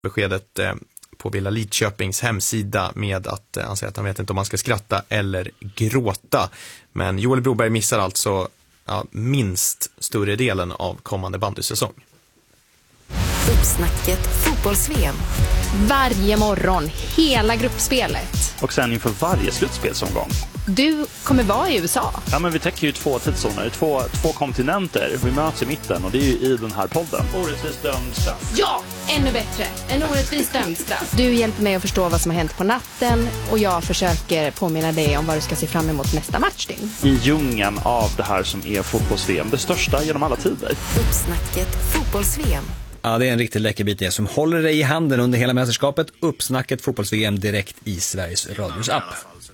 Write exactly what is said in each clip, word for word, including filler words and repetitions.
beskedet eh, på Villa Lidköpings hemsida med att eh, han säger att han vet inte om man ska skratta eller gråta. Men Joel Broberg missar alltså ja, minst större delen av kommande bandysäsong. Uppsnacket fotbolls-V M. Varje morgon, hela gruppspelet. Och sen inför varje slutspelsomgång. Du kommer vara i U S A. Ja, men vi täcker ju två tidszoner, två, två kontinenter. Vi möts i mitten och det är ju i den här podden. Orättvist dömd straff. Ja, ännu bättre. En orättvis dömd straff. Du hjälper mig att förstå vad som har hänt på natten och jag försöker påminna dig om vad du ska se fram emot nästa matchdygn. I djungeln av det här som är fotbolls-V M, det största genom alla tider. Uppsnacket fotbolls-V M. Ja, det är en riktigt läcker bit det som håller dig i handen under hela mästerskapet. Uppsnacket fotbolls-V M direkt i Sveriges Radios app.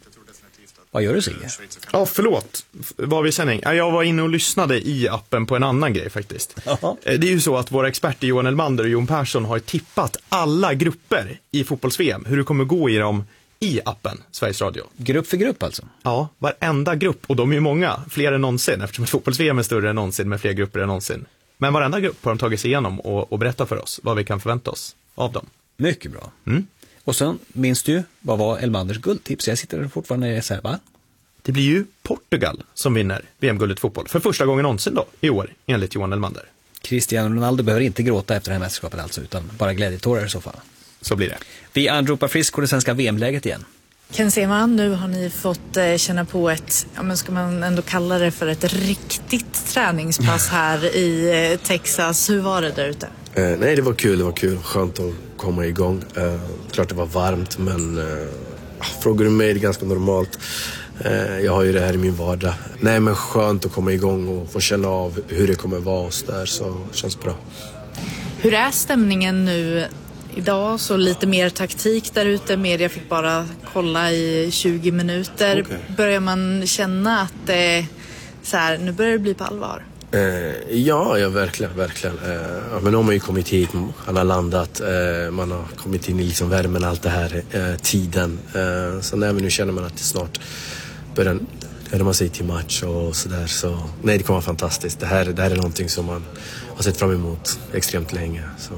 Vad gör du, Sigge? Ja, förlåt. Var vi i sändning? Jag var inne och lyssnade i appen på en annan grej faktiskt. Aha. Det är ju så att våra experter Johan Elmander och Jon Persson har tippat alla grupper i fotbolls-V M. Hur det kommer gå i dem i appen Sveriges Radio. Grupp för grupp alltså? Ja, varenda grupp. Och de är ju många, fler än någonsin. Eftersom fotbolls-V M är större än någonsin med fler grupper än någonsin. Men varenda grupp har de tagit sig igenom och, och berättat för oss vad vi kan förvänta oss av dem. Mycket bra. Mm. Och sen, minns du, vad var Elmanders guldtips? Jag sitter fortfarande och säger, va? Det blir ju Portugal som vinner V M-guldet fotboll. För första gången någonsin då, i år, enligt Johan Elmander. Cristiano Ronaldo behöver inte gråta efter det här mästerskapet alltså, utan bara glädjetårar i så fall. Så blir det. Vi anropar friskor det svenska V M-läget igen. Ken Sema, nu har ni fått eh, känna på ett, ja men ska man ändå kalla det för ett riktigt träningspass här i eh, Texas. Hur var det där ute? Eh, nej, det var kul, det var kul. Skönt att komma igång. Eh, klart det var varmt, men eh, frågar du mig, det är ganska normalt. Eh, jag har ju det här i min vardag. Nej, men skönt att komma igång och få känna av hur det kommer vara och så där, så känns bra. Hur är stämningen nu idag? Så lite mer taktik där ute. Media fick bara kolla i tjugo minuter. Okay. Börjar man känna att eh, så här, nu börjar det bli på allvar? Eh, ja, ja, verkligen, verkligen. Eh, ja, men de har ju kommit hit, han har landat, eh, man har kommit in i liksom värmen, allt det här, eh, tiden. Eh, så nej, men nu känner man att det snart börjar närma sig till match och sådär. Så nej, det kommer vara fantastiskt. Det här, det här är någonting som man har sett fram emot extremt länge. Så.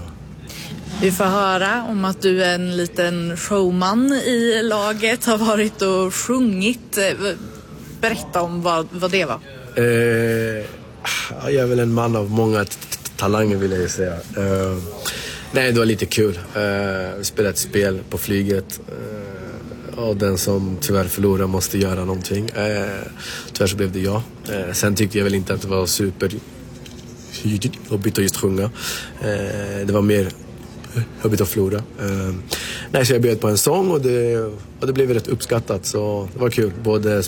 Vi får höra om att du är en liten showman i laget, har varit och sjungit. Berätta om vad, vad det var. Eh, jag är väl en man av många t- t- talanger vill jag säga. Eh, nej, det var lite kul. Eh, vi spelade ett spel på flyget. Eh, och den som tyvärr förlorar måste göra någonting. Eh, tyvärr så blev det jag. Eh, sen tyckte jag väl inte att det var super jobbigt att just sjunga. Eh, det var mer jobbigt att förlora. Eh, nej, så jag bjöd på en sång och det, och det blev rätt uppskattat. Så det var kul. Både